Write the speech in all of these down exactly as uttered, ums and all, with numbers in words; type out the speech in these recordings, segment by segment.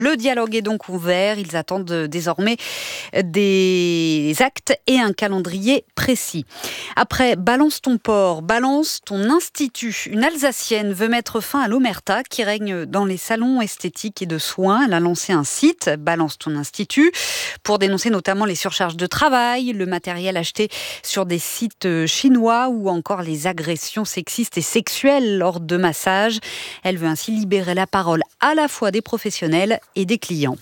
Le dialogue est donc ouvert. Ils attendent désormais des actes et un calendrier précis. Après Balance ton port, balance ton institut. Une Alsacienne veut mettre fin à l'omerta qui règne dans les salons esthétiques et de soins. Elle a lancé un site, Balance ton institut, pour dénoncer notamment les surcharges de travail, le matériel acheté sur des sites chinois ou encore les agressions sexistes et sexuelles lors de massages. Elle veut ainsi libérer la parole à la fois des professionnels et des clients.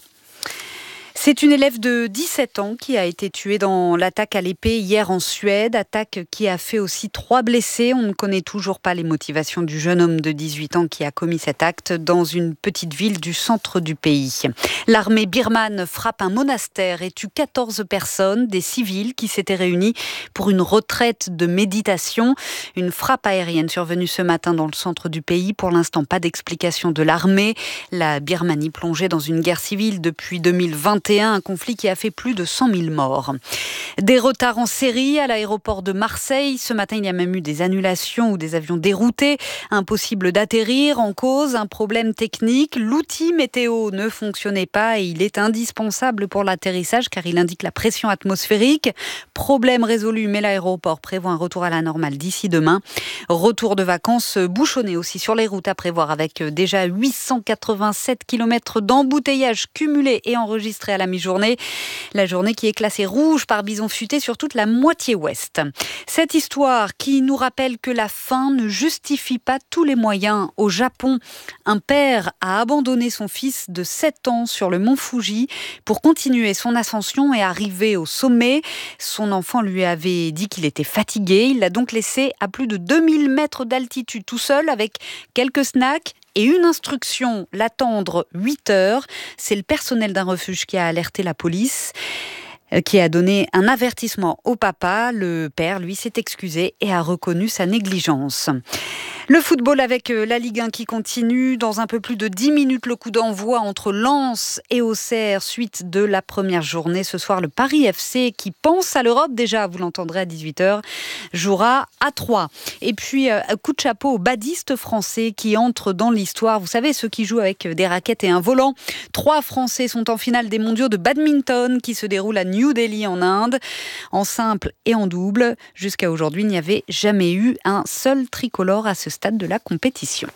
C'est une élève de dix-sept ans qui a été tuée dans l'attaque à l'épée hier en Suède, attaque qui a fait aussi trois blessés. On ne connaît toujours pas les motivations du jeune homme de dix-huit ans qui a commis cet acte dans une petite ville du centre du pays. L'armée birmane frappe un monastère et tue quatorze personnes, des civils qui s'étaient réunis pour une retraite de méditation. Une frappe aérienne survenue ce matin dans le centre du pays. Pour l'instant, pas d'explication de l'armée. La Birmanie plongée dans une guerre civile depuis deux mille vingt et un, un conflit qui a fait plus de cent mille morts. Des retards en série à l'aéroport de Marseille. Ce matin, il y a même eu des annulations ou des avions déroutés. Impossible d'atterrir. En cause, un problème technique. L'outil météo ne fonctionnait pas et il est indispensable pour l'atterrissage car il indique la pression atmosphérique. Problème résolu, mais l'aéroport prévoit un retour à la normale d'ici demain. Retour de vacances bouchonné aussi sur les routes à prévoir avec déjà huit cent quatre-vingt-sept kilomètres d'embouteillage cumulés et enregistrés à la mi-journée. La journée qui est classée rouge par Bison Futé sur toute la moitié ouest. Cette histoire qui nous rappelle que la fin ne justifie pas tous les moyens. Au Japon, un père a abandonné son fils de sept ans sur le mont Fuji pour continuer son ascension et arriver au sommet. Son enfant lui avait dit qu'il était fatigué. Il l'a donc laissé à plus de deux mille mètres d'altitude tout seul avec quelques snacks et une instruction, l'attendre huit heures. C'est le personnel d'un refuge qui a alerté la police, qui a donné un avertissement au papa. Le père, lui, s'est excusé et a reconnu sa négligence. Le football avec la Ligue un qui continue. Dans un peu plus de dix minutes, le coup d'envoi entre Lens et Auxerre, suite de la première journée. Ce soir, le Paris F C, qui pense à l'Europe déjà, vous l'entendrez à dix-huit heures, jouera à Troyes. Et puis, un coup de chapeau aux badistes français qui entrent dans l'histoire. Vous savez, ceux qui jouent avec des raquettes et un volant. Trois Français sont en finale des mondiaux de badminton qui se déroulent à New Delhi en Inde, en simple et en double. Jusqu'à aujourd'hui, il n'y avait jamais eu un seul tricolore à ce stade de la compétition.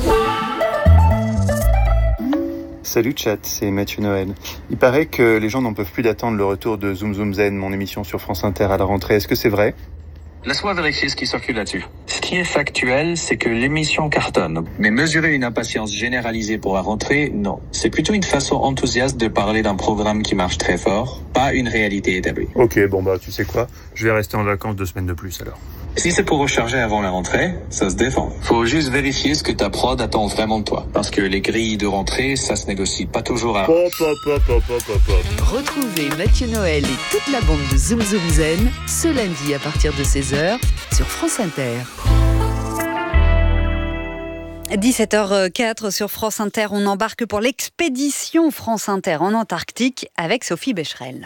Salut chat, c'est Mathieu Noël. Il paraît que les gens n'en peuvent plus d'attendre le retour de Zoom Zoom Zen, mon émission sur France Inter à la rentrée. Est-ce que c'est vrai ? Laisse-moi vérifier ce qui circule là-dessus. Ce qui est factuel, c'est que l'émission cartonne. Mais mesurer une impatience généralisée pour la rentrée, non. C'est plutôt une façon enthousiaste de parler d'un programme qui marche très fort, pas une réalité établie. Ok, bon bah tu sais quoi, je vais rester en vacances deux semaines de plus alors. Si c'est pour recharger avant la rentrée, ça se défend. Faut juste vérifier ce que ta prod attend vraiment de toi. Parce que les grilles de rentrée, ça se négocie pas toujours à... Pop, pop, pop, pop, pop, pop. Retrouvez Mathieu Noël et toute la bande de Zoom Zoom Zen ce lundi à partir de seize heures sur France Inter. dix-sept heures quatre sur France Inter, on embarque pour l'expédition France Inter en Antarctique avec Sophie Becherel.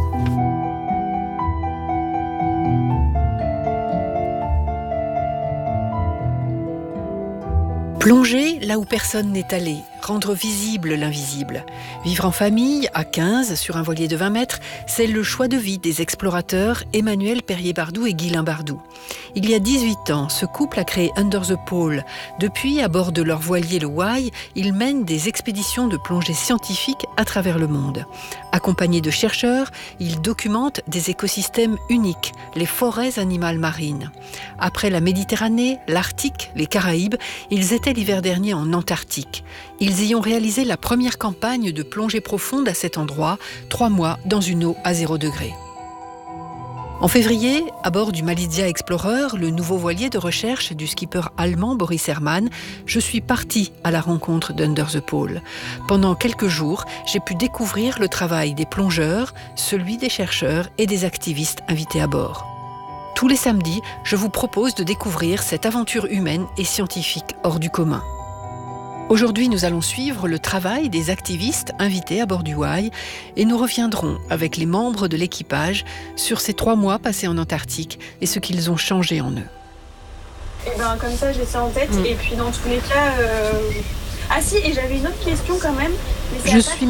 Plonger là où personne n'est allé, rendre visible l'invisible. Vivre en famille, à quinze, sur un voilier de vingt mètres, c'est le choix de vie des explorateurs Emmanuel Perrier-Bardou et Guylain Bardou. Il y a dix-huit ans, ce couple a créé Under the Pole. Depuis, à bord de leur voilier le Wai, ils mènent des expéditions de plongée scientifique à travers le monde. Accompagnés de chercheurs, ils documentent des écosystèmes uniques, les forêts animales marines. Après la Méditerranée, l'Arctique, les Caraïbes, ils étaient l'hiver dernier en Antarctique. Ils y ont réalisé la première campagne de plongée profonde à cet endroit, trois mois dans une eau à zéro degré. En février, à bord du Malizia Explorer, le nouveau voilier de recherche du skipper allemand Boris Herrmann, je suis partie à la rencontre d'Under the Pole. Pendant quelques jours, j'ai pu découvrir le travail des plongeurs, celui des chercheurs et des activistes invités à bord. Tous les samedis, je vous propose de découvrir cette aventure humaine et scientifique hors du commun. Aujourd'hui, nous allons suivre le travail des activistes invités à bord du Wai et nous reviendrons avec les membres de l'équipage sur ces trois mois passés en Antarctique et ce qu'ils ont changé en eux. Et ben comme ça, j'ai ça en tête. Mmh. Et puis dans tous les cas... Euh... Ah si, et j'avais une autre question quand même. Je suis